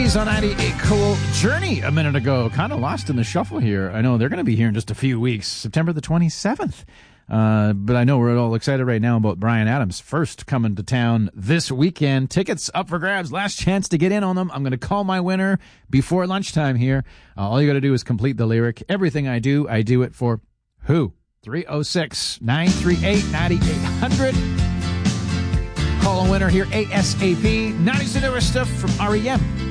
Bee Gees on 98 Cool. Journey a minute ago. Kind of lost in the shuffle here. I know they're going to be here in just a few weeks, September the 27th. But I know we're all excited right now about Bryan Adams first coming to town this weekend. Tickets up for grabs. Last chance to get in on them. I'm going to call my winner before lunchtime here. All you got to do is complete the lyric. Everything I do it for who? 306-938-9800. Call a winner here ASAP. 90s and newer stuff from REM.